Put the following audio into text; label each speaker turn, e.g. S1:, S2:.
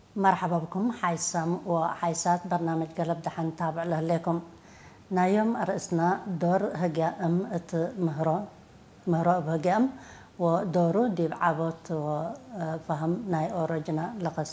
S1: مرحبا بكم حيسام وحيسات برنامج قلب دحن تابع له لكم نايم رئيسنا دور هجام مهرو بهجام ودورو ديب عبوت وفهم ناي أورجنا لقص